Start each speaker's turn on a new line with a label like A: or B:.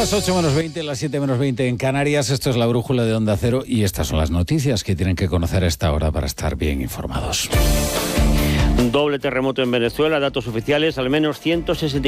A: las 8 menos 20, las 7 menos 20 en Canarias. Esto es la brújula de Onda Cero y estas son las noticias que tienen que conocer a esta hora para estar bien informados.
B: Un doble terremoto en Venezuela, datos oficiales, al menos 160